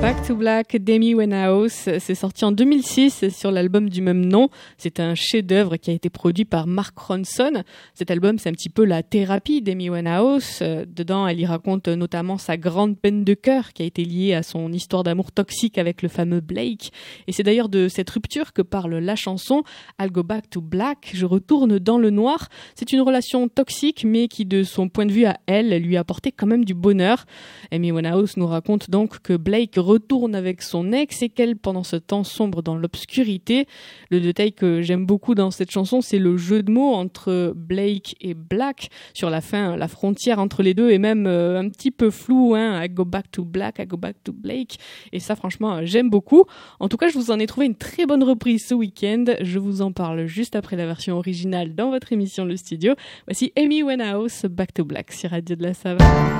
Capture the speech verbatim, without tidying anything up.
Back to Black d'Amy Winehouse. C'est sorti en deux mille six sur l'album du même nom. C'est un chef-d'œuvre qui a été produit par Mark Ronson. Cet album, c'est un petit peu la thérapie d'Amy Winehouse. Dedans, elle y raconte notamment sa grande peine de cœur qui a été liée à son histoire d'amour toxique avec le fameux Blake. Et c'est d'ailleurs de cette rupture que parle la chanson I'll Go Back to Black. Je retourne dans le noir. C'est une relation toxique, mais qui, de son point de vue à elle, lui a apporté quand même du bonheur. Amy Winehouse nous raconte donc que Blake retourne avec son ex et qu'elle, pendant ce temps, sombre dans l'obscurité. Le détail que j'aime beaucoup dans cette chanson, c'est le jeu de mots entre Blake et Black. Sur la fin, la frontière entre les deux est même euh, un petit peu floue, hein. I go back to Black, I go back to Blake. Et ça, franchement, j'aime beaucoup. En tout cas, je vous en ai trouvé une très bonne reprise ce week-end. Je vous en parle juste après la version originale dans votre émission Le Studio. Voici Amy Winehouse, Back to Black sur Radio de la Savane.